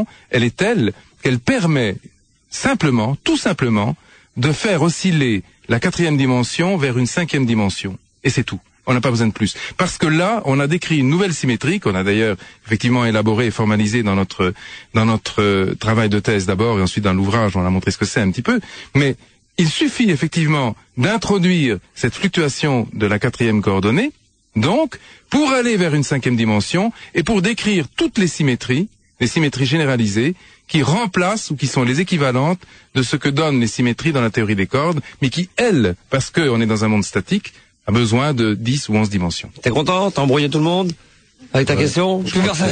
elle est telle qu'elle permet simplement, tout simplement, de faire osciller la 4e dimension vers une 5e dimension. Et c'est tout. On n'a pas besoin de plus. Parce que là, on a décrit une nouvelle symétrie qu'on a d'ailleurs effectivement élaborée et formalisée dans notre travail de thèse d'abord et ensuite dans l'ouvrage, on a montré ce que c'est un petit peu. Mais il suffit effectivement d'introduire cette fluctuation de la 4e coordonnée, donc, pour aller vers une 5e dimension et pour décrire toutes les symétries généralisées qui remplacent ou qui sont les équivalentes de ce que donnent les symétries dans la théorie des cordes, mais qui, elles, parce qu'on est dans un monde statique, a besoin de 10 ou 11 dimensions. T'es content? T'as embrouillé tout le monde? Avec ta question? Je peux faire ça.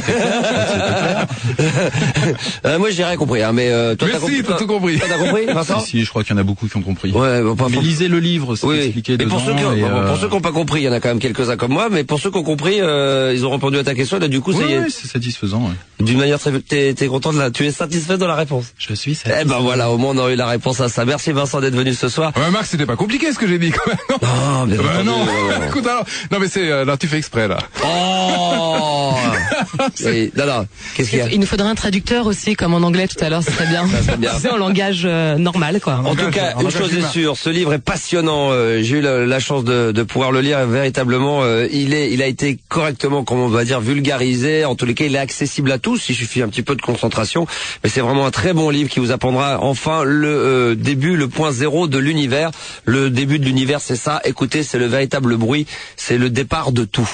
Moi, j'ai rien compris, hein, mais toi, t'as tout compris. T'as compris, Vincent? Si, je crois qu'il y en a beaucoup qui ont compris. Ouais, bon, mais lisez le livre, c'est expliqué dedans. Pour ceux qui n'ont pas compris, il y en a quand même quelques-uns comme moi, mais pour ceux qui ont compris, ils ont répondu à ta question, là, du coup, c'est satisfaisant, ouais. D'une manière très, t'es content tu es satisfait de la réponse? Je suis satisfait. Eh ben voilà, au moins, on a eu la réponse à ça. Merci Vincent d'être venu ce soir. Ouais, Marc, c'était pas compliqué ce que j'ai dit, quand même, non? Non, bien non. Écoute, alors, non, mais là, tu fais exprès, là. Oh! Non, qu'est-ce qu'il y a? Il nous faudrait un traducteur aussi, comme en anglais tout à l'heure, ce serait bien. C'est en langage normal, quoi. En tout cas, une chose est sûre, ce livre est passionnant. J'ai eu la chance de pouvoir le lire véritablement. Il a été correctement, comme on va dire, vulgarisé. En tous les cas, il est accessible à tous. Il suffit un petit peu de concentration. Mais c'est vraiment un très bon livre qui vous apprendra enfin le début, le point zéro de l'univers. Le début de l'univers, c'est ça. Écoutez, c'est le véritable bruit. C'est le départ de tout.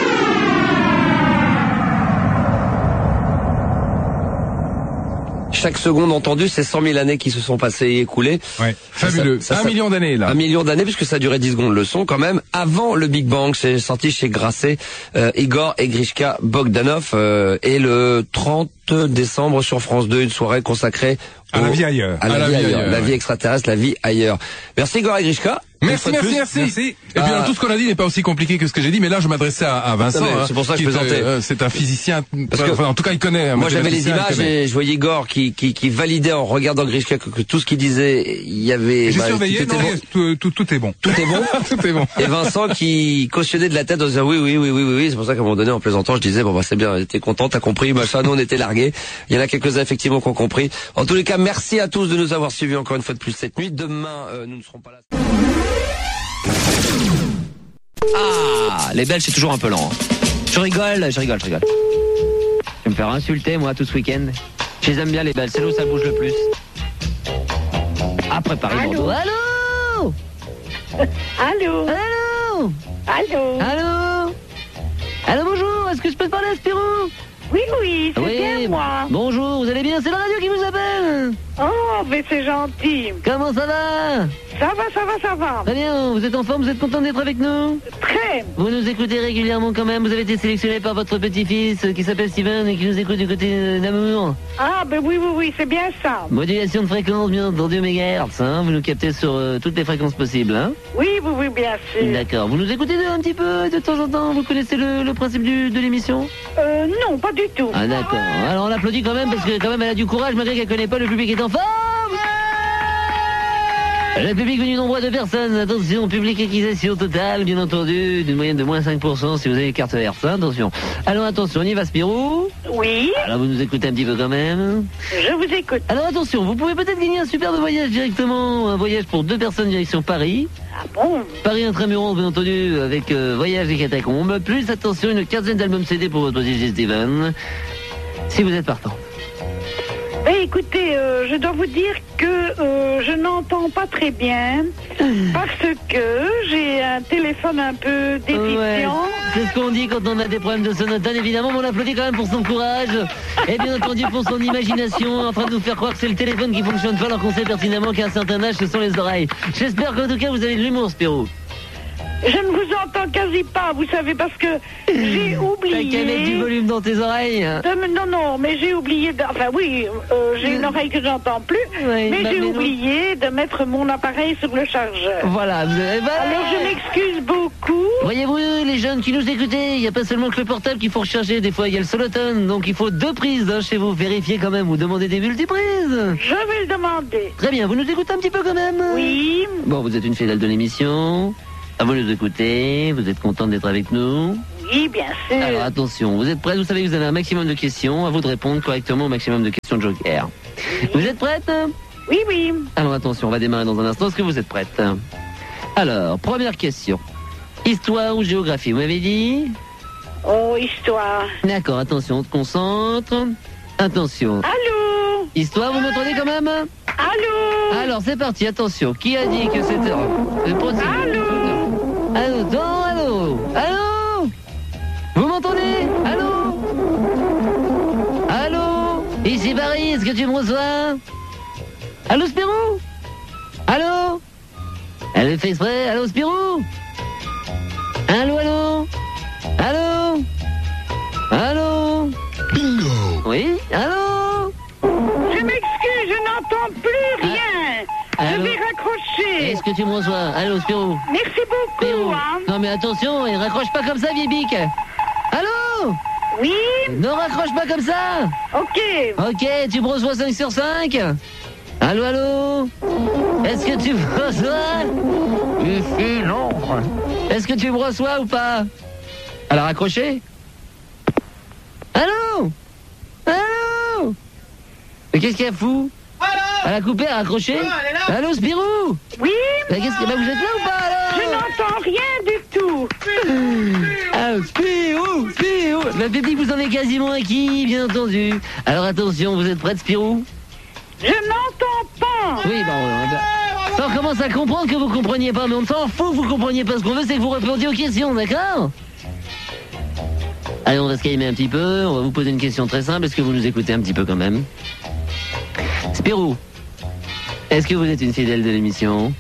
Chaque seconde entendue, c'est 100 000 années qui se sont passées et écoulées. Ouais, fabuleux. 1 million d'années, là. 1 million d'années, puisque ça a duré 10 secondes le son, quand même. Avant le Big Bang, c'est sorti chez Grasset, Igor et Grishka Bogdanov, et le 30 décembre sur France 2, une soirée consacrée à la vie ailleurs. À la vie ailleurs. La vie extraterrestre, la vie ailleurs. Merci Igor et Grishka. Merci. Et puis alors, tout ce qu'on a dit n'est pas aussi compliqué que ce que j'ai dit, mais là je m'adressais à Vincent. C'est pour ça que je plaisantais. C'est un physicien. Enfin, en tout cas, il connaît. Moi, j'avais les images et je voyais Igor qui validait en regardant Grishka que tout ce qu'il disait, il y avait. J'ai surveillé. Tout est bon. Tout est bon. Tout est bon. Et Vincent qui cautionnait de la tête en disant oui. C'est pour ça qu'à un moment donné, en plaisantant, je disais bon bah c'est bien, t'es content, t'as compris, machin. Nous on était largués. Il y en a quelques-uns effectivement qui ont compris. En tous les cas, merci à tous de nous avoir suivis encore une fois de plus cette nuit. Demain, nous ne serons pas là. Ah, les Belges, c'est toujours un peu lent. Je rigole. Je vais me faire insulter, moi, tout ce week-end. Je les aime bien, les Belges. C'est là où ça bouge le plus. Après Paris-Bordeaux. Allô. Allô, bonjour. Est-ce que je peux te parler à Spirou? Oui, c'est bien moi. Bonjour, vous allez bien? C'est la radio qui vous appelle. Oh, mais c'est gentil. Comment ça va? Ça va. Très bien, vous êtes en forme, vous êtes content d'être avec nous? Très. Vous nous écoutez régulièrement quand même, vous avez été sélectionné par votre petit-fils qui s'appelle Steven et qui nous écoute du côté d'Amour. Ah, ben oui, c'est bien ça. Modulation de fréquence, bien entendu, mégahertz, hein. Vous nous captez sur toutes les fréquences possibles, hein. Oui, bien sûr. D'accord, vous nous écoutez un petit peu de temps en temps, vous connaissez le principe de l'émission? Non, pas du tout. Ah d'accord, alors on l'applaudit quand même parce que quand même elle a du courage malgré qu'elle connaît pas, le public est en forme. Le public venu nombreux de personnes, attention, public acquisition totale, bien entendu, d'une moyenne de moins 5% si vous avez carte Hertz, hein, attention. Alors attention, on y va Spirou? Oui. Alors vous nous écoutez un petit peu quand même? Je vous écoute. Alors attention, vous pouvez peut-être gagner un superbe voyage directement, un voyage pour 2 personnes direction Paris. Ah bon? Paris intramuros, bien entendu, avec voyage des catacombes, plus attention, une quinzaine d'albums CD pour votre DJ Steven, si vous êtes partant. Ben écoutez, je dois vous dire que je n'entends pas très bien parce que j'ai un téléphone un peu déficient. Ouais, c'est ce qu'on dit quand on a des problèmes de sonotone, évidemment, mais on l'applaudit quand même pour son courage et bien entendu pour son imagination, en train de nous faire croire que c'est le téléphone qui fonctionne pas alors qu'on sait pertinemment qu'à un certain âge, ce sont les oreilles. J'espère qu'en tout cas vous avez de l'humour, Spirou. Je ne vous entends quasi pas, vous savez, parce que j'ai oublié... T'as qu'à mettre du volume dans tes oreilles. Non, mais j'ai oublié... Enfin oui, j'ai une oreille que j'entends plus, mais j'ai oublié de mettre mon appareil sur le chargeur. Voilà. Alors je m'excuse beaucoup. Voyez-vous, les jeunes qui nous écoutez, il n'y a pas seulement que le portable qu'il faut recharger, des fois il y a le solotone, donc il faut 2 prises chez vous. Vérifiez quand même, ou demandez des multiprises. Je vais le demander. Très bien, vous nous écoutez un petit peu quand même? Oui. Bon, vous êtes une fidèle de l'émission. Ah, vous nous écoutez, vous êtes contente d'être avec nous? Oui, bien sûr. Alors attention, vous êtes prêts? Vous savez que vous avez un maximum de questions. À vous de répondre correctement au maximum de questions de Joker. Vous êtes prête? Oui, oui. Alors attention, on va démarrer dans un instant. Est-ce que vous êtes prête? Alors, première question. Histoire ou géographie, vous m'avez dit? Oh, histoire. D'accord, attention, on se concentre. Attention. Allô? Histoire, vous m'entendez quand même? Allô? Alors, c'est parti, attention. Qui a dit que c'était... Allô? Allô, non, allô? Allô? Vous m'entendez? Allô? Allô? Ici Paris, est-ce que tu me reçois? Allô, Spirou? Allô? Elle fait exprès? Allô, Spirou? Allô, allô? Allô? Allô? Bingo! Oui? Allô? Je m'excuse, je n'entends plus rien. Je vais raccrocher. Est-ce que tu me reçois? Allô, Spirou? Merci beaucoup, Spirou. hein. Non mais attention, il raccroche pas comme ça, vieille bique. Allô? Oui? Ne raccroche pas comme ça. Ok. Ok, tu me reçois 5 sur 5? Allô, allô? Est-ce que tu me reçois? Ici, l'ombre. Est-ce que tu me reçois ou pas? Elle a raccroché? Allô? Allô? Mais qu'est-ce qu'il y a fou? Elle a coupé, elle a raccroché? Allô, Spirou? Oui? Mais qu'est-ce que... vous êtes là ou pas, alors? Je n'entends rien du tout. Ah, Spirou, Spirou. La Pépi, vous en avez quasiment acquis, bien entendu. Alors attention, vous êtes prête, Spirou? Je n'entends pas. Oui, ça on commence à comprendre que vous compreniez pas, mais on s'en fout que vous compreniez pas. Ce qu'on veut, c'est que vous répondiez aux questions, d'accord? Allez, on va se calmer un petit peu. On va vous poser une question très simple. Est-ce que vous nous écoutez un petit peu quand même? Spirou, est-ce que vous êtes une fidèle de l'émission?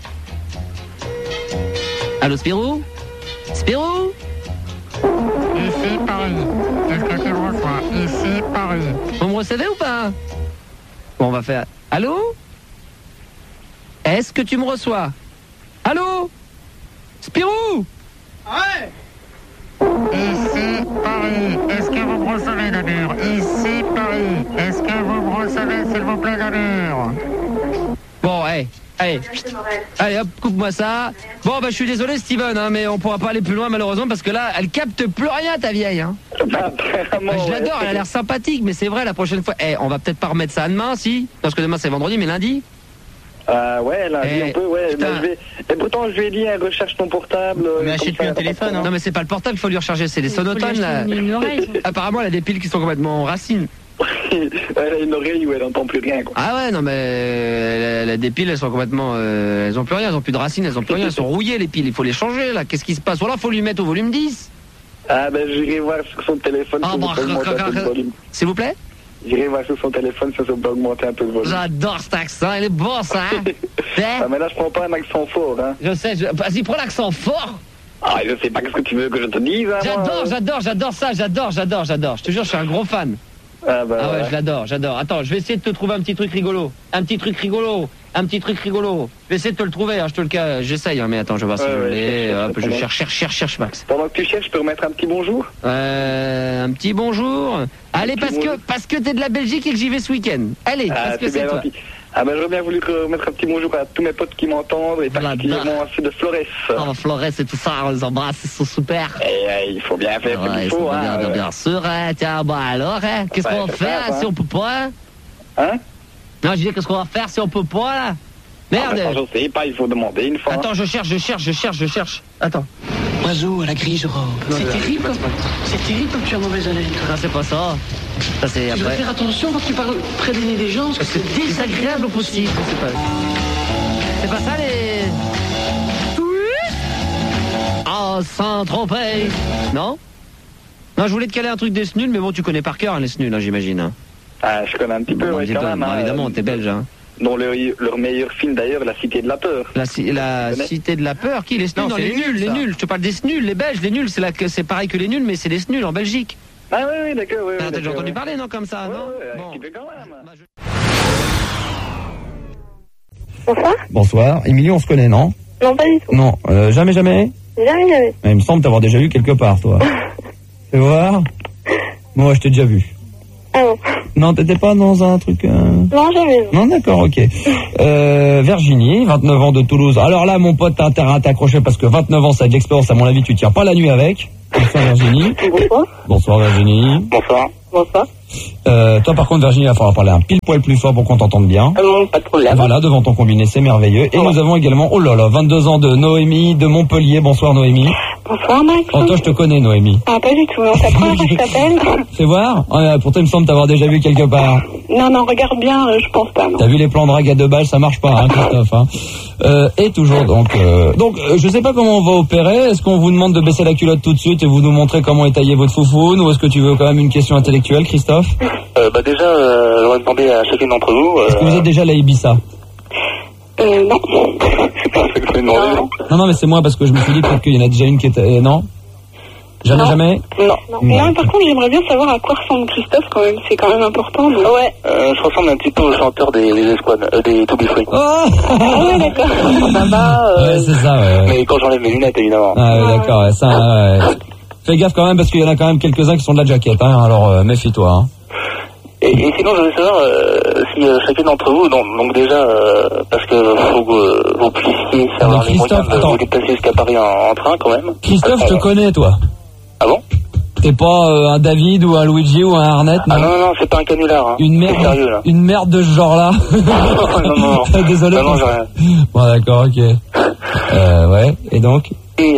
Allô, Spirou? Spirou? Ici Paris. Est-ce que tu me reçois? Ici Paris. Vous me recevez ou pas? Bon, on va faire... Allô? Est-ce que tu me reçois? Allô? Spirou? Ouais. Ici Paris. Est-ce que vous me recevez, Nadur? Ici Paris. Est-ce que vous me recevez, s'il vous plaît, Nadur? Bon, allez, hop, coupe-moi ça. Bon, bah, je suis désolé, Steven, hein, mais on pourra pas aller plus loin, malheureusement, parce que là, elle capte plus rien, ta vieille, hein. Je l'adore, elle a l'air sympathique, mais c'est vrai, la prochaine fois... on va peut-être pas remettre ça à demain, si? Parce que demain, c'est vendredi, mais lundi? Ouais, lundi, on peut, ouais. Et pourtant, je lui ai dit, recherche ton portable. Mais achète plus un téléphone, hein. Non, mais c'est pas le portable, il faut lui recharger, c'est les sonotones, là. Apparemment, elle a des piles qui sont complètement racines. Elle a une oreille où elle n'entend plus rien, quoi. Ah ouais, non, mais elle a des piles, elles sont complètement... elles ont plus rien, elles ont plus de racines, elles ont plus rien, elles sont rouillées, les piles, il faut les changer, là. Qu'est-ce qui se passe? Ou alors, faut lui mettre au volume 10. Ah, ben, j'irai voir sur son téléphone. Ah, bah, s'il vous plaît? J'irai voir sur son téléphone, ça peut augmenter un peu le volume. J'adore cet accent, il est bon, ça. Ah, mais là, je prends pas un accent fort, hein. Je sais, vas-y, prends l'accent fort. Ah, je sais pas, qu'est-ce que tu veux que je te dise, hein. J'adore ça, j'adore. Je te jure, je suis un gros fan. Ah, bah, ouais, je l'adore. Attends, je vais essayer de te trouver un petit truc rigolo. Je vais essayer de te le trouver, hein, j'essaye, hein, mais attends, je vais voir si je l'ai. Hop, je cherche, Max. Pendant que tu cherches, je peux remettre un petit bonjour? Un petit bonjour. Allez, parce que t'es de la Belgique et que j'y vais ce week-end. Allez, parce que c'est toi. Gentil. Ah ben j'aurais bien voulu remettre un petit bonjour à tous mes potes qui m'entendent et particulièrement à ceux de Flores. Oh, Flores et tout ça, on les embrasse, ils sont super. Et il faut bien faire ce qu'il faut, hein. Bien sûr, hein. Tiens, bah alors, hein. Qu'est-ce qu'on va faire si on peut pas? Hein? Non, je dis qu'est-ce qu'on va faire si on peut pas, là? Merde. Je sais pas, il faut demander une fois. Attends, je cherche. Attends. Oiseau à la grise robe. C'est terrible comme tu as mauvaise haleine. Non, c'est pas ça. Ça, c'est après. Tu dois faire attention quand tu parles près des nez des gens, parce que c'est désagréable au possible. C'est pas ça, les... Ah, Saint-Tropez. Non, je voulais te caler un truc des snuls, mais bon, tu connais par cœur, hein, les snuls, hein, j'imagine. Hein. Ah, je connais un petit peu, ouais, quand même. Hein, évidemment, t'es belge, hein. Dont leur meilleur film d'ailleurs, La Cité de la Peur. La Cité de la Peur, qui? Les snuls? Non, les nuls. Je te parle des snuls, les Belges, les nuls, c'est pareil que les nuls, mais c'est des snuls en Belgique. Ah oui, d'accord, oui. T'as déjà entendu parler, non, comme ça, non? Bon. Quand même. Bonsoir. Bonsoir. Émilie, on se connaît, non? Non, pas du tout. Non, jamais? Jamais. Il me semble t'avoir déjà vu quelque part, toi. Fais voir. Moi, je t'ai déjà vu. Ah bon? Non, t'étais pas dans un truc... Non, jamais. Non, d'accord, ok. Virginie, 29 ans de Toulouse. Alors là, mon pote, t'as intérêt à t'accrocher parce que 29 ans, ça a de l'expérience, à mon avis, tu tiens pas la nuit avec. Bonsoir Virginie. Bonsoir. Bonsoir Virginie. Bonsoir. Bonsoir. Toi par contre Virginie, il va falloir parler un pile poil plus fort pour qu'on t'entende bien. Pas de problème. Voilà, devant ton combiné, c'est merveilleux. Et nous avons également, 22 ans de Noémie de Montpellier. Bonsoir Noémie. Bonsoir Max. Oh, toi je te connais Noémie. Ah, pas du tout, non, c'est la première fois que je t'appelle. Fais voir. Pourtant il me semble t'avoir déjà vu quelque part. Non, regarde bien, je pense pas, non. T'as vu les plans drague à 2 balles, ça marche pas, hein, Christophe. Hein. Et toujours, je sais pas comment on va opérer. Est-ce qu'on vous demande de baisser la culotte tout de suite et vous nous montrer comment est taillé votre foufoune, ou est-ce que tu veux quand même une question intellectuelle, Christophe? Déjà, j'aurais demandé à chacune d'entre vous... Est-ce que vous êtes déjà à la Ibiza? Non. C'est pas ça que je vais demander, non? Non, mais c'est moi, parce que je me suis dit peut-être qu'il y en a déjà une qui était... non? Jamais? Non, mais par contre, j'aimerais bien savoir à quoi ressemble Christophe, quand même. C'est quand même important. Donc... Ouais. Je ressemble un petit peu au chanteur des Esquades, des To Be Free. Oh ah ouais, d'accord. Ça va. Ouais, c'est ça, ouais. Mais quand j'enlève mes lunettes, évidemment. Ah ouais, d'accord, ouais, ça... Ouais. Fais gaffe quand même, parce qu'il y en a quand même quelques-uns qui sont de la jaquette, hein, alors méfie-toi, hein. Et sinon, je voulais savoir si chacun d'entre vous, donc déjà, parce que faut que vous puissiez avoir les moyens de vous déplacer jusqu'à Paris en train, quand même. Christophe, je te connais, toi. Ah bon? T'es pas un David ou un Luigi ou un Arnett, non? Ah non, c'est pas un canular, hein. Une merde, sérieux, là. Une merde de ce genre-là. non. Désolé. Non, j'ai rien. Bon, d'accord, ok. Ouais, et donc? Et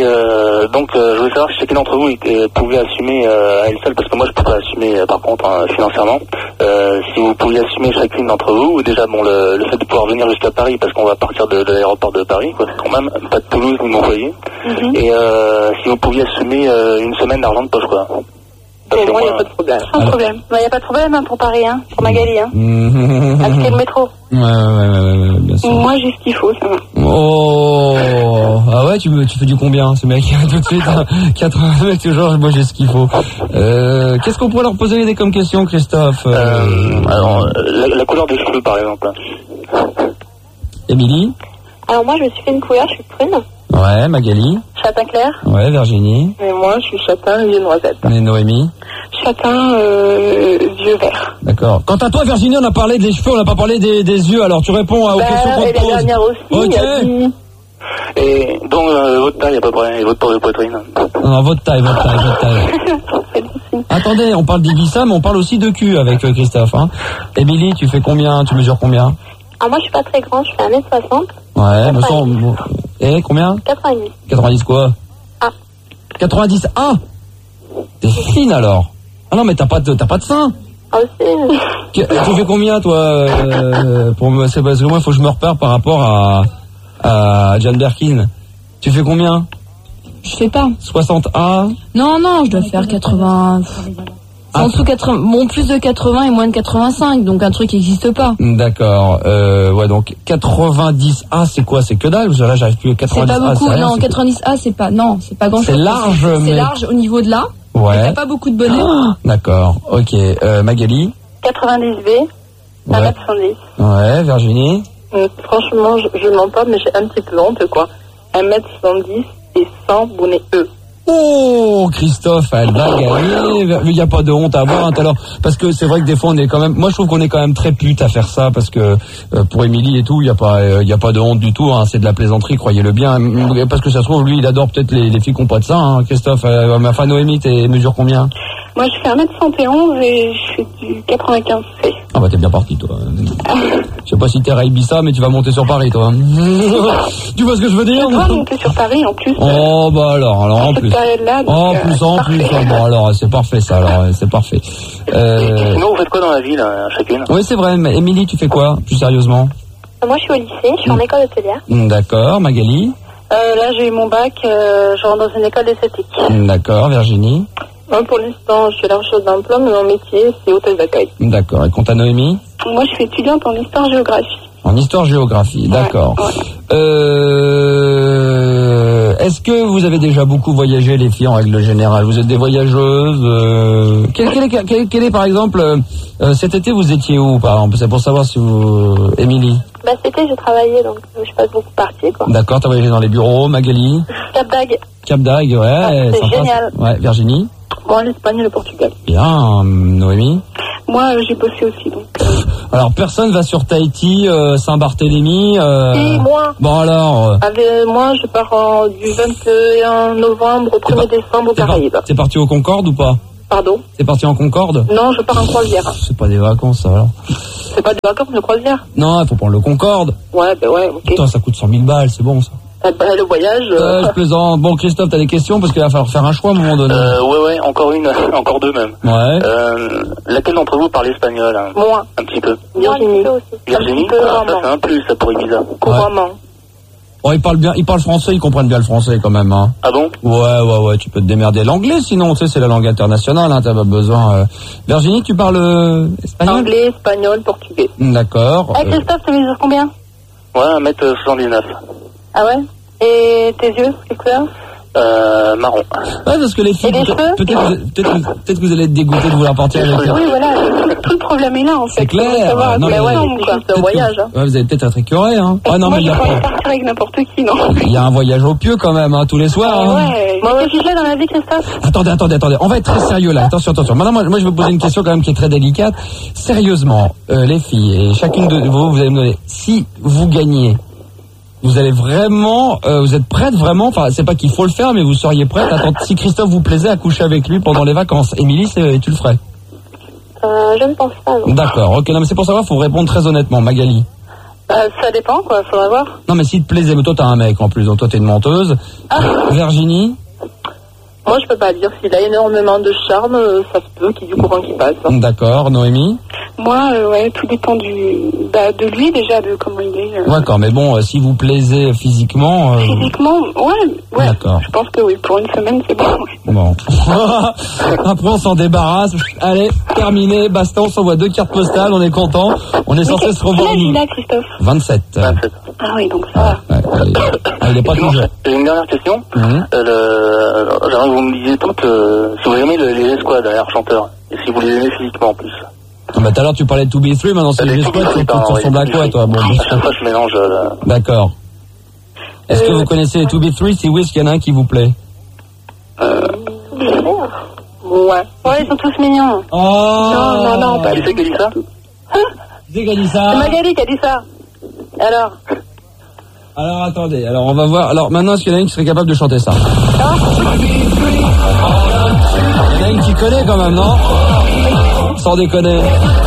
je voulais savoir si chacun d'entre vous pouvait assumer à elle seule, parce que moi je pouvais assumer par contre financièrement, si vous pouviez assumer chacune d'entre vous, déjà bon le fait de pouvoir venir jusqu'à Paris, parce qu'on va partir de l'aéroport de Paris, quoi, quand même, pas de Toulouse ni Montpellier, et si vous pouviez assumer une semaine d'argent de poche, quoi. Pour moi, il n'y a pas de problème. Sans problème. Il n'y a pas de problème pour Paris, hein, pour Magali. Hein. Avec le métro. Ouais, bien sûr. Moi, j'ai ce qu'il faut, ça va. Oh, ah ouais, tu fais du combien, ce mec? Tout de suite, 80 mecs, toujours, moi j'ai ce qu'il faut. Qu'est-ce qu'on pourrait leur poser comme question, Christophe? Alors, la couleur des cheveux, par exemple. Émilie? Alors moi, je me suis fait une couleur, je suis prune. Ouais, Magali. Châtain clair. Ouais, Virginie. Et moi, je suis châtain vieux noisette. Et Noémie. Châtain vieux vert. D'accord. Quant à toi, Virginie, on a parlé des cheveux, on n'a pas parlé des yeux. Alors, tu réponds aux questions qu'on te pose. Et la dernière aussi. Ok. Et donc, votre taille à peu près, et votre tour de poitrine. Non, votre taille. Attendez, on parle d'Ibiza, mais on parle aussi de cul avec Christophe. Hein. Émilie, tu fais combien? Tu mesures combien? Ah, moi, je suis pas très grande, je fais 1m60. Ouais, me semble. Et combien? 90. 90 quoi? Ah. 90 1. T'es fine alors. Ah non, mais t'as pas de sein. Ah aussi. Tu fais combien toi c'est parce que moi, il faut que je me repère par rapport à Jane Birkin. Tu fais combien? Je sais pas. 61. Non, je dois faire 80. En dessous 80, bon, plus de 80 et moins de 85, donc un truc qui n'existe pas. D'accord. Ouais, donc 90A, c'est quoi? C'est que dalle? Parce que là, j'arrive plus à 90A. C'est pas beaucoup. Rien, non, 90A, c'est pas grand chose. C'est large, c'est large au niveau de là. Ouais. Il n'y a pas beaucoup de bonnet. D'accord. Ok. Magali? 90B. 1m70. Ouais, Virginie? Franchement, je mens pas, mais j'ai un petit peu honte, quoi. 1m70 et 100 bonnet E. Oh, Christophe, elle va gagner. Il n'y a pas de honte à avoir, hein, alors, parce que c'est vrai que des fois on est quand même, moi je trouve qu'on est quand même très pute à faire ça, parce que pour Émilie et tout, il y a pas de honte du tout, hein, c'est de la plaisanterie, croyez-le bien, parce que ça se trouve lui il adore peut-être les filles qui n'ont pas de ça, hein, Christophe. Enfin Noémie, t'es mesure combien? Moi je fais 1m71 et je fais du 95C. Ah bah t'es bien parti toi. Je sais pas si t'es à Ibiza, mais tu vas monter sur Paris toi. Tu vois ce que je veux dire? Tu vas monter sur Paris en plus. Oh bah alors en plus. En plus. Bon alors c'est parfait ça, alors c'est parfait. Sinon vous faites quoi dans la vie là, chacune? Oui c'est vrai, mais Émilie tu fais quoi plus sérieusement? Moi je suis au lycée, je suis en école hôtelière. D'accord, Magali? Là j'ai eu mon bac, je rentre dans une école d'esthétique. D'accord, Virginie? Moi pour l'instant je suis à la recherche d'emploi, mais mon métier c'est hôtel d'accueil. D'accord, et quant à Noémie? Moi je suis étudiante en histoire-géographie. En histoire-géographie, d'accord. Ouais. Est-ce que vous avez déjà beaucoup voyagé, les filles, en règle générale? Vous êtes des voyageuses? Quel est, par exemple, cet été, vous étiez où, par exemple? C'est pour savoir si vous... Émilie? Bah, cet été, j'ai travaillé, donc je suis pas beaucoup partie, quoi. D'accord, t'as voyagé dans les bureaux, Magali? Cap d'Agde. Cap d'Agde, ouais. C'est génial. Ouais, Virginie? Moi, l'Espagne et le Portugal. Bien, Noémie. Moi, j'ai bossé aussi, donc... Alors, personne va sur Tahiti, Saint-Barthélemy... Si, moi. Bon, alors... Moi, je pars du 21 novembre au 1er décembre aux Caraïbes. T'es parti au Concorde ou pas? Pardon? T'es parti en Concorde? Non, je pars en croisière. C'est pas des vacances, ça, alors. C'est pas des vacances, de croisière? Non, il faut prendre le Concorde. Ouais, ok. Putain, ça coûte 100 000 balles, c'est bon, ça. Le voyage... Je plaisante. Bon, Christophe, t'as des questions parce qu'il va falloir faire un choix à un moment donné. Ouais, encore deux même. Ouais. Laquelle d'entre vous parle espagnol hein? Moi. Un petit peu. Virginie. Virginie? Ça c'est un plus, ça pour Ibiza. Couramment. Bon, ils parlent français, ils comprennent bien le français quand même, hein. Ah bon? Ouais, tu peux te démerder. L'anglais, sinon, tu sais, c'est la langue internationale, hein, t'as pas besoin. Virginie, tu parles espagnol? Anglais, espagnol, portugais. D'accord. Christophe, tu mesures combien? Ouais, 1m79. Ah ouais? Et tes yeux, quelle couleur? Marron. Ouais, parce que les filles, peut-être que vous allez être dégoûtés de vouloir partir avec eux. Oui, voilà, tout le problème est là, en fait. C'est clair. Non, mais c'est un voyage, hein. Ouais, vous allez peut-être être écœurés, hein. Ah non, moi, mais il y a pas partir avec n'importe qui, non. Il y a un voyage au pieu quand même, hein, tous les soirs. Hein. Ouais. Moi, qu'est-ce que je fais dans la vie, Christophe? Attendez. On va être très sérieux là. Attention. Maintenant, moi, je vais vous poser une question quand même qui est très délicate. Sérieusement, les filles, et chacune de vous allez me donner, si vous gagnez, vous allez vraiment, vous êtes prête vraiment, enfin, c'est pas qu'il faut le faire, mais vous seriez prête à tenter, si Christophe vous plaisait, à coucher avec lui pendant les vacances. Émilie, tu le ferais? Je ne pense pas, non. D'accord, ok, non, mais c'est pour savoir, faut répondre très honnêtement, Magali. Ça dépend, quoi, faudra voir. Non, mais s'il te plaisait, mais toi t'as un mec en plus, donc toi t'es une menteuse. Virginie? Moi, je peux pas dire. S'il a énormément de charme, ça se peut qu'il y ait du courant qui passe. D'accord, Noémie? Moi, tout dépend de lui déjà, de comment il est. D'accord, mais bon, si vous plaisez physiquement... Physiquement, ouais. D'accord. Je pense que oui, pour une semaine, c'est bon. Bon. Après, on s'en débarrasse. Allez, terminé, basta, on s'envoie 2 cartes postales, on est content. On est censé se revoir. Quel âge il a, Christophe? 27. Ah oui, donc ça va. Il est pas tout jeune. J'ai une dernière question. J'aimerais que vous me disiez toutes si vous aimez les escouades, les chanteurs, et si vous les aimez physiquement en plus. Tout à l'heure tu parlais de 2B3, maintenant c'est les escouades sur son black quoi, toi. Bon, à chaque fois je mélange. D'accord. Est-ce que vous connaissez les 2B3? Si oui, est-ce qu'il y en a un qui vous plaît? Ouais, ils sont tous mignons. Oh non, pas. Qui c'est qui a dit ça? Qui a dit ça? C'est Magali qui a dit ça. Alors attendez, alors on va voir. Alors maintenant, est-ce qu'il y en a une qui serait capable de chanter ça? Il y en a une qui connaît quand même, non? Sans déconner.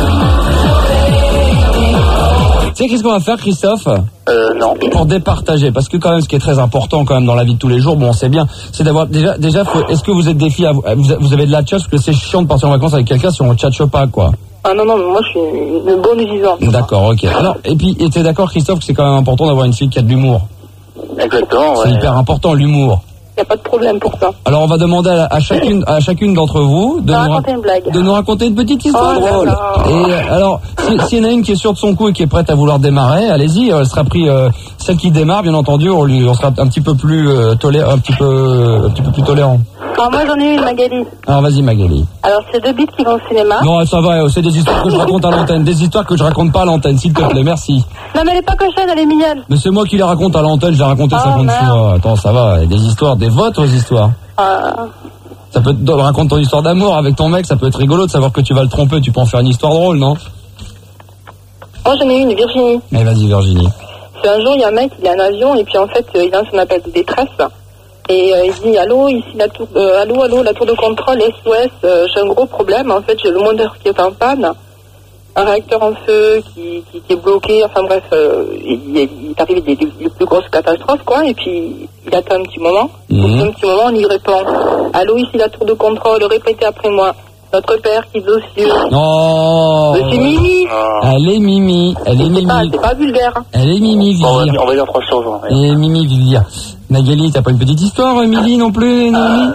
Tu sais qu'est-ce qu'on va faire, Christophe? Non. Pour départager, parce que quand même, ce qui est très important quand même dans la vie de tous les jours, bon, on sait bien, c'est d'avoir déjà, est-ce que vous êtes des filles, vous avez de la tchatche, parce que c'est chiant de partir en vacances avec quelqu'un si on tchatche pas, quoi. Ah non, mais moi je suis une bonne vivante. D'accord, ok. Alors, et puis, t'es d'accord, Christophe, que c'est quand même important d'avoir une fille qui a de l'humour? Exactement, ouais. C'est hyper important, l'humour. Il n'y a pas de problème pour ça. Alors on va demander à chacune d'entre vous de nous raconter une petite histoire drôle. Et alors, s'il y en a une qui est sûre de son coup et qui est prête à vouloir démarrer, allez-y, elle sera prise, celle qui démarre, bien entendu, on sera un petit peu plus tolérant. Alors moi j'en ai une, Magali. Alors vas-y, Magali. Alors c'est 2 bites qui vont au cinéma. Non, ça va, c'est des histoires que je raconte à l'antenne, des histoires que je raconte pas à l'antenne, s'il te plaît, merci. Non mais elle est pas cochonne, elle est mignonne. Mais c'est moi qui les raconte à l'antenne, je l'ai raconté 50 fois. Attends, ça va, des histoires, des votre histoires. Ça peut te raconter ton histoire d'amour avec ton mec, ça peut être rigolo de savoir que tu vas le tromper, tu peux en faire une histoire drôle, non? Moi j'en ai une, Virginie. Mais vas-y, Virginie. C'est un jour, il y a un mec, il a un avion et puis en fait, il lance un appel de détresse. Et il dit allô, ici la tour, allô, la tour de contrôle SOS, j'ai un gros problème. En fait, j'ai le moteur qui est en panne, un réacteur en feu qui est bloqué. Enfin bref, il est arrivé des plus grosses catastrophes quoi. Et puis il attend un petit moment. Un petit moment, on lui répond allô, ici la tour de contrôle, répétez après moi. Notre père qui est aux cieux. Non. C'est Mimi. Elle est Mimi. C'est pas vulgaire. Elle est Mimi Vivir. On va dire 3 choses. Elle est Mimi Vivir. Magali, t'as pas une petite histoire, Émilie, non plus, Noémie?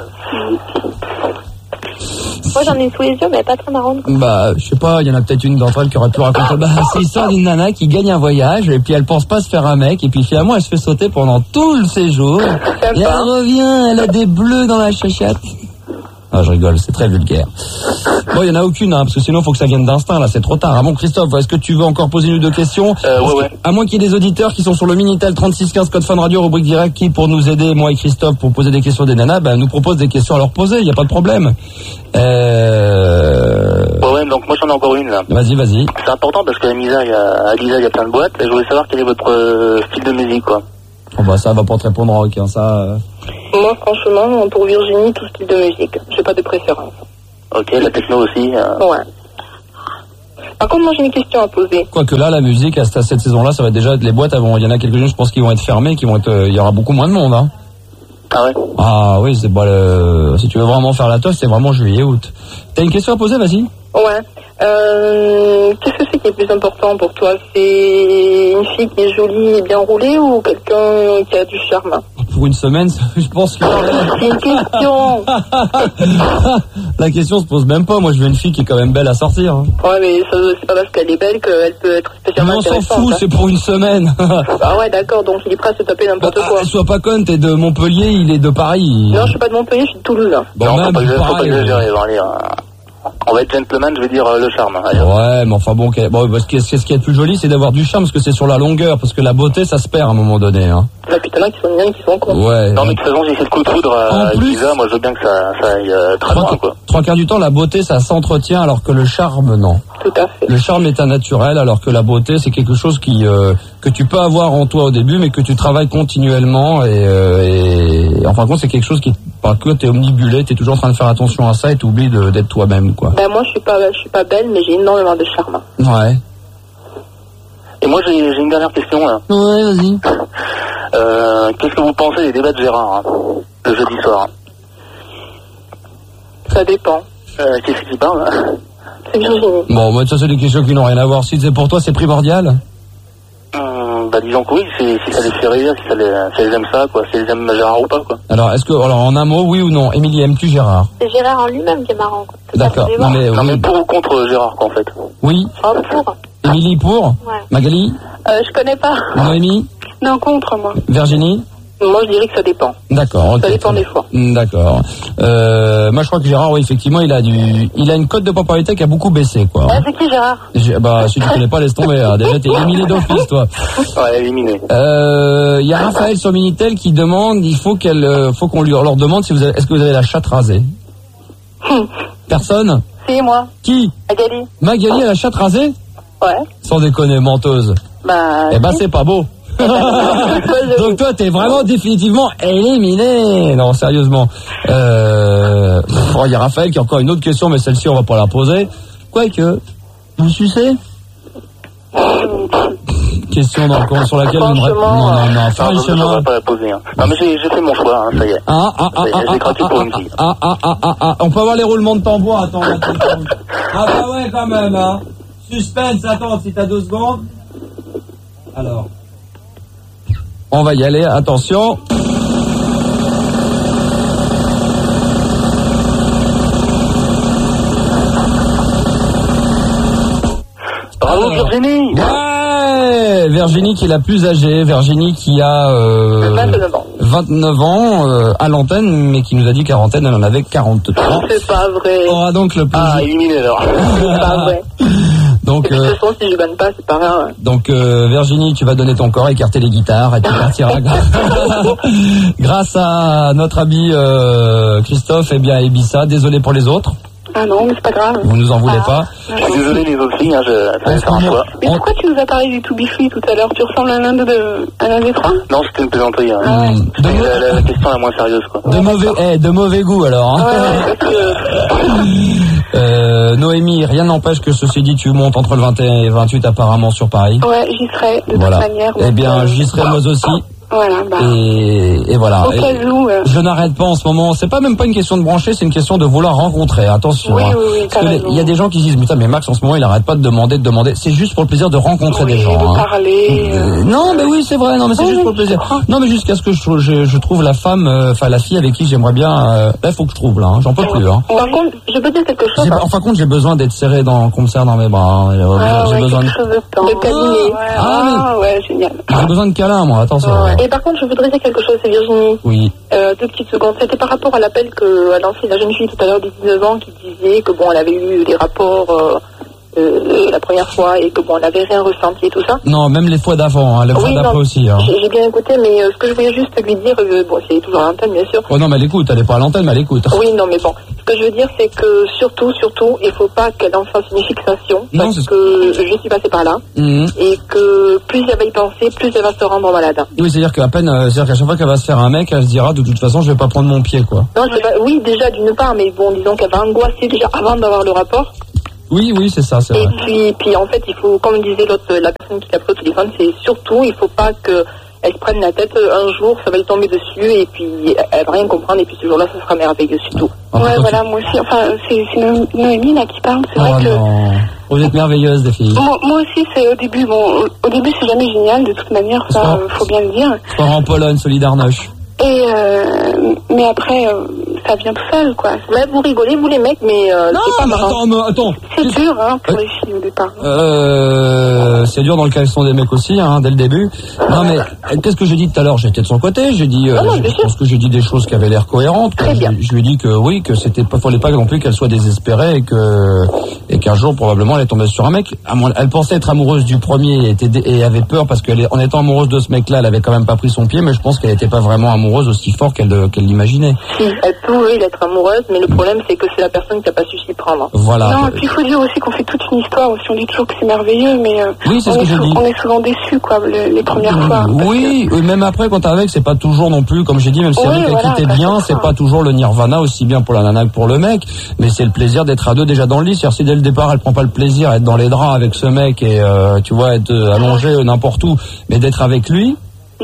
Moi j'en ai sous les yeux, mais pas très marrante. Bah, je sais pas, il y en a peut-être une d'entre elles qui aurait pu raconter. Bah, c'est l'histoire d'une nana qui gagne un voyage, et puis elle pense pas se faire un mec, et puis finalement elle se fait sauter pendant tout le séjour. Et elle revient, elle a des bleus dans la chachette. Ah, je rigole, c'est très vulgaire. Bon, il y en a aucune, parce que sinon, il faut que ça vienne d'instinct, là, c'est trop tard. Ah bon, Christophe, est-ce que tu veux encore poser une ou deux questions? Ouais. À moins qu'il y ait des auditeurs qui sont sur le Minitel 3615 code Fun Radio, rubrique direct, qui, pour nous aider, moi et Christophe, pour poser des questions des nanas, nous proposent des questions à leur poser, il n'y a pas de problème. Ouais, donc moi j'en ai encore une, là. Vas-y. C'est important parce qu'à Lisa, il y a plein de boîtes, et je voulais savoir quel est votre style de musique, quoi. Oh ça va pas te répondre, ok, ça... Moi, franchement, pour Virginie, tout style de musique. J'ai pas de préférence. Ok, la techno aussi. Ouais. Par contre, moi, j'ai une question à poser. Quoique là, la musique, à cette saison-là, ça va déjà être les boîtes. Il y en a quelques-unes, je pense, qui vont être fermées, il y aura beaucoup moins de monde, hein. Ah ouais? Ah oui, c'est pas si tu veux vraiment faire la teuf, c'est vraiment juillet-août. T'as une question à poser, vas-y? Ouais. Qu'est-ce que c'est qui est plus important pour toi? C'est une fille qui est jolie et bien roulée ou quelqu'un qui a du charme? Pour une semaine, je pense que... C'est une question. La question se pose même pas. Moi, je veux une fille qui est quand même belle à sortir. Hein. Ouais, mais c'est pas parce qu'elle est belle qu'elle peut être spécialement intéressante. On s'en fout, c'est pour une semaine. Ah ouais, d'accord, donc il est prêt à se taper n'importe quoi. Sois pas conne, t'es de Montpellier, il est de Paris. Non, je suis pas de Montpellier, je suis de Toulouse. Bon, non, faut pas exagérer, on va être gentleman, je veux dire le charme. Ouais, mais enfin bon, ce qui est le plus joli, c'est d'avoir du charme, parce que c'est sur la longueur, parce que la beauté, ça se perd à un moment donné. Hein. Là, putain, là, qui sont mignons, qui sont cons. Ouais. Non, mais de toute façon, j'ai fait le coup de foudre à Lisa, moi je veux bien que ça aille très loin, quoi. 3/4 du temps, la beauté, ça s'entretient, alors que le charme, non. Tout à fait. Le charme est un naturel, alors que la beauté, c'est quelque chose que tu peux avoir en toi au début, mais que tu travailles continuellement, et en fin de compte, c'est quelque chose qui, par que t'es omnibulé, t'es toujours en train de faire attention à ça, et t'oublies d'être toi-même, quoi. Ben, moi, je suis pas belle, mais j'ai énormément de charme. Ouais. Et moi, j'ai une dernière question, là. Ouais, vas-y. Qu'est-ce que vous pensez des débats de Gérard, le jeudi soir? Ça dépend. Qu'est-ce qui parle, là? C'est Virginie. Bon, moi, ça, c'est des questions qui n'ont rien à voir. Si c'est pour toi, c'est primordial? Disons que oui, si ça les fait rire, si ça les aime ça, quoi, si elles aiment Gérard ou pas, quoi. Alors, en un mot, oui ou non, Émilie, aimes-tu Gérard? C'est Gérard en lui-même qui est marrant, quoi. D'accord. Non, mais pour ou contre Gérard, quoi, en fait? Oui. Pour. Émilie, pour? Ouais. Magali? Je connais pas. Noémie? Non, contre, moi. Virginie? Moi, je dirais que ça dépend. D'accord. Ça dépend des fois. D'accord. Moi, je crois que Gérard, oui, effectivement, il a une cote de popularité qui a beaucoup baissé, quoi. C'est qui, Gérard? Si tu connais pas, laisse tomber. Hein. Déjà, t'es éliminé d'office, toi. Ouais, éliminé. Il y a Raphaël sur Minitel qui demande, faut qu'on leur demande est-ce que vous avez la chatte rasée? Personne? C'est moi. Qui? Magali. Magali a la chatte rasée? Ouais. Sans déconner, menteuse. C'est pas beau. Donc toi, t'es vraiment définitivement éliminé. Non, sérieusement. Il y a Raphaël qui a encore une autre question, mais celle-ci, on va pas la poser. Quoique, vous sucez? Question sur laquelle vous ne répondez. Non, franchement. Je vais pas la poser, hein. Non, mais j'ai fait mon choix, hein, ça y est. J'ai craqué pour une fille. On peut avoir les roulements de tambour, attends. Ah bah ouais, quand même, hein. Suspense, attends, si t'as 2 secondes. Alors. On va y aller, attention. Bravo Virginie. Ouais, Virginie qui est la plus âgée, Virginie qui a 29 ans à l'antenne, mais qui nous a dit qu'à l'antenne elle en avait 43. C'est pas vrai. On aura donc le plaisir. Ah, éliminé alors. C'est pas vrai. Donc, de toute façon, si je gagne pas, c'est pas grave. Donc, Virginie, tu vas donner ton corps, écarter les guitares, et tu partiras grâce à notre ami Christophe, et Ibiza. Désolé pour les autres. Ah non, mais c'est pas grave. Vous nous en voulez pas. Je suis désolé les autres filles, ça va faire un choix. Mais pourquoi tu nous as parlé du To Be Free tout à l'heure? Tu ressembles à l'un des trois? Non, c'était une plaisanterie. Hein. La question la moins sérieuse, quoi. De mauvais goût, alors. Hein. Noémie, rien n'empêche que ceci dit, tu montes entre le 21 et 28 apparemment sur Paris. Ouais, j'y serai de toute manière. Eh bien, j'y serai moi aussi. Voilà, et voilà. Au cas où, je n'arrête pas en ce moment. C'est pas même pas une question de brancher, c'est une question de vouloir rencontrer. Attention. Oui, hein. oui, Parce que il y a des gens qui disent, putain, mais Max, en ce moment, il arrête pas de demander. C'est juste pour le plaisir de rencontrer des gens. De parler. Non, mais oui, c'est vrai. Non, mais c'est juste pour le plaisir. Non, mais jusqu'à ce que je trouve la femme, la fille avec qui j'aimerais bien. Là, il faut que je trouve là. Hein. J'en peux plus. Hein. Par contre, je peux dire quelque chose. En fin de compte, j'ai besoin d'être serré comme ça dans mes bras. J'ai besoin de câliner. Ouais, génial. J'ai besoin de câlin, moi. Attention. Et Et par contre, je voudrais dire quelque chose, c'est Virginie. Oui. 2 petites secondes. C'était par rapport à l'appel que a lancé la jeune fille tout à l'heure de 19 ans qui disait que bon, elle avait eu des rapports la première fois et que bon, elle n'avait rien ressenti et tout ça. Non, même les fois d'avant, hein, les fois d'après aussi. Hein. J'ai bien écouté, mais ce que je voulais juste lui dire, bon, c'est toujours à l'antenne, bien sûr. Oh non, mais elle écoute, elle n'est pas à l'antenne, mais elle écoute. Oui, non, mais bon. Ce que je veux dire, c'est que surtout, il faut pas qu'elle en fasse une fixation. Non, parce que je suis passée par là. Et que plus elle va y penser, plus elle va se rendre malade. Oui, c'est-à-dire qu'à chaque fois qu'elle va se faire un mec, elle se dira, de toute façon, je vais pas prendre mon pied, quoi. Non, oui, déjà, d'une part, mais bon, disons qu'elle va angoisser déjà avant d'avoir le rapport. Oui, c'est ça, c'est vrai. Et puis en fait, il faut, comme disait la personne qui l'a pris au téléphone, c'est surtout, il faut pas qu'elle se prenne la tête. Un jour, ça va lui tomber dessus et puis elle va rien comprendre et puis ce jour-là, ça sera merveilleux, c'est tout. Ouais, voilà, moi aussi. Enfin, c'est Noémie là qui parle. C'est vrai que. Non. Vous êtes merveilleuse, des filles. Moi aussi, c'est au début. Bon, au début, c'est jamais génial de toute manière. Ça, faut bien le dire. Sport en Pologne, Solidarność. Et mais après, ça vient tout seul, quoi. Mais vous rigolez, vous les mecs, mais c'est pas marrant. Attends. C'est dur, hein, pour les filles au départ. C'est dur dans le caleçon des mecs aussi, hein, dès le début. Non, mais qu'est-ce que j'ai dit tout à l'heure? J'étais de son côté. J'ai dit, je pense que j'ai dit des choses qui avaient l'air cohérentes. Quoi. Je lui ai dit que oui, que c'était pas, fallait pas non plus qu'elle soit désespérée et qu'un jour probablement elle est tombée sur un mec. Elle pensait être amoureuse du premier et avait peur parce qu'en étant amoureuse de ce mec-là, elle avait quand même pas pris son pied, mais je pense qu'elle était pas vraiment amoureuse aussi fort qu'elle l'imaginait. Si, elle pouvait être amoureuse, mais le problème c'est que c'est la personne qui n'a pas su s'y prendre. Voilà. Non, et puis il faut dire aussi qu'on fait toute une histoire aussi. On dit toujours que c'est merveilleux, mais oui, c'est ce que je dis. On est souvent déçus, quoi, les premières fois. Oui, même après quand t'es avec, c'est pas toujours non plus, comme j'ai dit, même si avec qui t'es bien, c'est pas toujours le nirvana aussi bien pour la nana que pour le mec, mais c'est le plaisir d'être à deux déjà dans le lit. C'est-à-dire si dès le départ elle prend pas le plaisir à être dans les draps avec ce mec et tu vois être allongé n'importe où, mais d'être avec lui.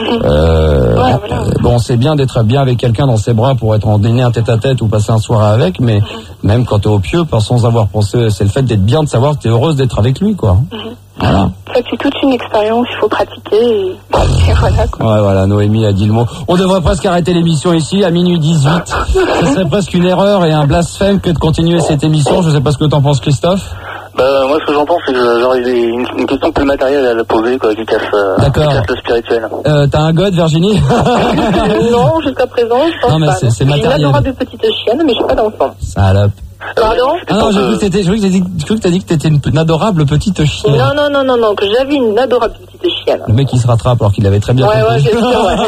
Bon, c'est bien d'être bien avec quelqu'un dans ses bras pour être en dîner un tête-à-tête ou passer un soir avec, mais même quand t'es au pieu, pas sans avoir pensé, c'est le fait d'être bien, de savoir que t'es heureuse d'être avec lui, quoi. Voilà. En fait, c'est toute une expérience, il faut pratiquer et voilà, quoi. Ouais, voilà, Noémie a dit le mot. On devrait presque arrêter l'émission ici à minuit 18. Ce serait presque une erreur et un blasphème que de continuer cette émission. Je sais pas ce que t'en penses, Christophe. Moi, ce que j'entends, c'est que j'aurais une question plus matérielle à la poser, quoi, qui casse le spirituel. T'as un god, Virginie? Non, jusqu'à présent, je pense pas. Non, mais c'est matériel. J'ai une adorable petite chienne, mais j'ai pas d'enfant. Salope. Pardon? Ah non, j'ai cru que t'as dit que t'étais une adorable petite chienne. Non, que j'avais une adorable petite chienne. Le mec il se rattrape alors qu'il avait très bien compris. Ouais, j'ai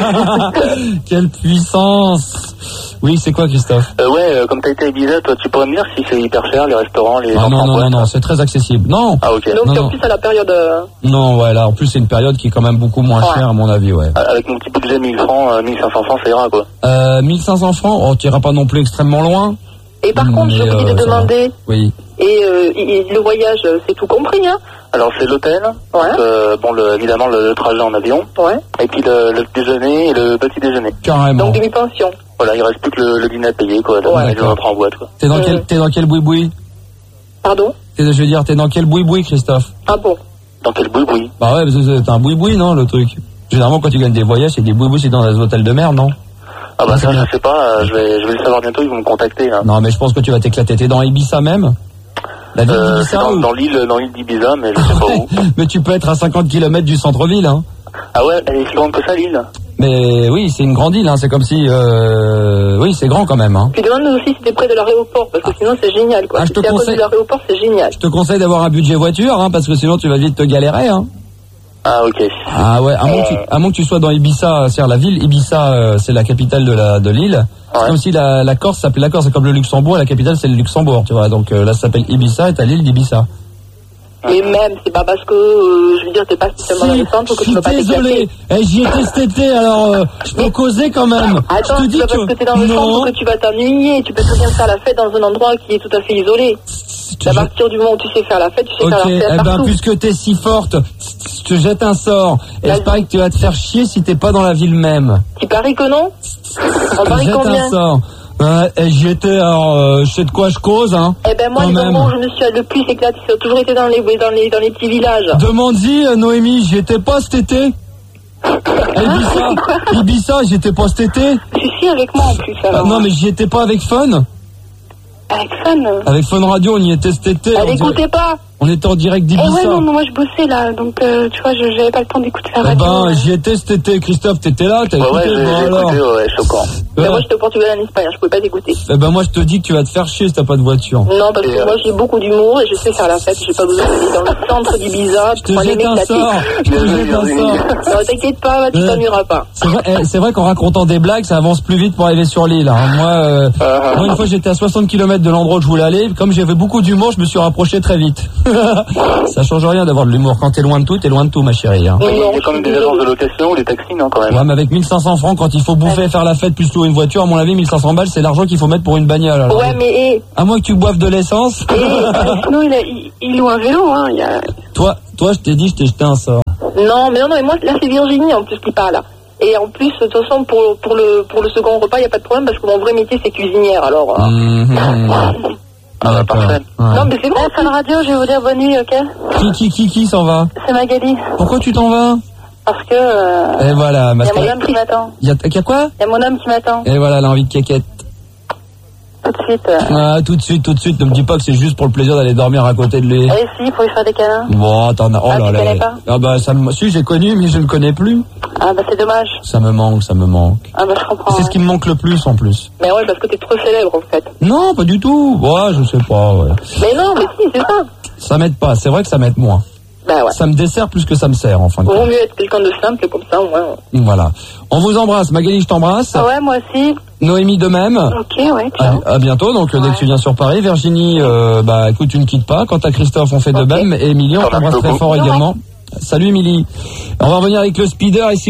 sûr, Quelle puissance. Oui, c'est quoi, Christophe? Comme t'as été à Ibiza, toi, tu pourrais me dire si c'est hyper cher, les restaurants, les... Non, c'est très accessible. Non. Ah, ok. Donc, c'est en plus à la période... Non, ouais, là, en plus, c'est une période qui est quand même beaucoup moins chère, à mon avis, ouais. Avec mon petit budget 1000 francs, 1500 francs, ça ira, quoi. 1500 francs, on t'iras pas non plus extrêmement loin. Et par contre, j'ai oublié de demander... Oui. Et le voyage, c'est tout compris, hein? Alors, c'est l'hôtel. Ouais. Évidemment, le trajet en avion. Ouais. Et puis, le déjeuner et le petit déjeuner. Carrément. Donc, demi-pension. Voilà, il reste plus que le dîner à payer, quoi. Ouais, je rentre en boîte, quoi. T'es dans quel boui-boui? Pardon? Je veux dire, t'es dans quel boui-boui, Christophe? Ah bon? Dans quel boui-boui? Bah ouais, parce que c'est un boui-boui, non, le truc? Généralement, quand tu gagnes des voyages, c'est des boui-boui, c'est dans les hôtels de mer, non? Ah bah ça, je sais pas, je vais le savoir bientôt, ils vont me contacter, hein. Non, mais je pense que tu vas t'éclater. T'es dans Ibiza même? La ville d'Ibiza dans l'île d'Ibiza, mais je sais pas où. Mais tu peux être à 50 km du centre-ville, hein. Ah ouais, elle est si grande que ça, l'île? Mais oui, c'est une grande île, hein. C'est comme si... Oui, c'est grand quand même, hein. Puis demande aussi si t'es près de l'aéroport, parce que sinon c'est génial, quoi. Si t'es à côté de l'aéroport, c'est génial. Je te conseille d'avoir un budget voiture, hein, parce que sinon tu vas vite te galérer, hein. Ah ok. Ah ouais, à moins que tu sois dans Ibiza, c'est-à-dire la ville Ibiza, c'est la capitale de l'île. C'est comme si la Corse s'appelait la Corse, c'est comme le Luxembourg, et la capitale c'est le Luxembourg, tu vois. Donc là ça s'appelle Ibiza et t'as l'île d'Ibiza. Mais même, c'est pas parce que, je veux dire, t'es pas spécialement dans le centre que tu peux pas t'éclater. Désolé, j'y étais cet été, alors je peux causer quand même. Attends, c'est pas parce que t'es dans le centre que tu vas t'ennuyer. Tu peux très bien faire la fête dans un endroit qui est tout à fait isolé. À partir du moment où tu sais faire la fête, tu sais faire la fête partout. Puisque t'es si forte, je te jette un sort. Et je parie que tu vas te faire chier si t'es pas dans la ville même. Tu paries que non? On parie combien? Jette un sort. J'y étais, alors je sais de quoi je cause, hein. Eh ben moi, les moments où je me suis le plus éclaté, ça a toujours été dans les petits villages. Demande-y, Noémie, j'y étais pas cet été. Ibiza, j'y étais pas cet été. Si, avec moi en plus, alors. Non, mais j'y étais pas avec Fun. Avec Fun? Avec Fun Radio, on y était cet été. Elle écoutait pas. On était en direct d'Ibiza. Ouais, non, moi je bossais là, donc tu vois, j'avais pas le temps d'écouter la radio. J'y étais cet été, Christophe, t'étais là, t'as écouté? Ouais, j'ai écouté, ouais, choquant. Mais moi j'étais au Portugal en Espagne, je pouvais pas t'écouter. Moi je te dis que tu vas te faire chier si t'as pas de voiture. Non, parce que moi j'ai beaucoup d'humour et je sais faire la fête, j'ai pas besoin d'aller dans le centre d'Ibiza, je te jette un sort. Non, t'inquiète pas, tu t'ennuieras pas. C'est vrai qu'en racontant des blagues, ça avance plus vite pour arriver sur l'île. Hein. Moi, une fois j'étais à 60 km de l'endroit où je voulais aller, comme j'avais beaucoup d'humour, je me suis rapproché très vite. Ça change rien d'avoir de l'humour. Quand t'es loin de tout, ma chérie. Hein. Il y a quand même des agences de location, des taxis, non, quand même. Ouais, mais avec 1500 francs, quand il faut bouffer, faire la fête, plus louer une voiture, à mon avis, 1500 balles, c'est l'argent qu'il faut mettre pour une bagnole. Alors. Ouais, mais... À moins que tu boives de l'essence. Sinon, il loue un vélo, hein. Toi, je t'ai dit, je t'ai jeté un sort. Non, mais moi, là, c'est Virginie, en plus, qui parle. Et en plus, de toute façon, pour le second repas, il n'y a pas de problème, parce que mon vrai métier, c'est cuisinière, alors... Ah bah parfait. Ouais. Non mais c'est bon, sur la radio, je vais vous dire bonne nuit, ok? Qui s'en va? C'est Magali. Pourquoi tu t'en vas? Parce que... Et voilà, il y a mon homme qui m'attend. Il y a quoi? Il y a mon homme qui m'attend. Et voilà, elle a envie de quéquette. Tout de suite. Ah, tout de suite. Ne me dis pas que c'est juste pour le plaisir d'aller dormir à côté de lui. Eh si, faut lui faire des câlins. Bon, t'en as... Oh là tu là. connais pas? Ah bah, si, j'ai connu, mais je ne connais plus. Ah bah c'est dommage. Ça me manque. Ah bah je comprends. C'est ce qui me manque le plus en plus. Mais ouais, parce que t'es trop célèbre en fait. Non, pas du tout. Ouais, je sais pas, ouais. Mais non, mais si, c'est ça. Ça m'aide pas, c'est vrai que ça m'aide moins. Bah ouais. Ça me dessert plus que ça me sert, en fin de compte. Vaut mieux être quelqu'un de simple, comme ça, au moins. Voilà. On vous embrasse. Magali, je t'embrasse. Ah ouais, moi aussi. Noémie de même. Ok, ouais, ciao. À bientôt, donc dès que tu viens sur Paris. Virginie, écoute, tu ne quittes pas. Quant à Christophe, on fait de même. Et Émilie, on t'embrasse très fort également. Salut Émilie. On va revenir avec le speeder ici.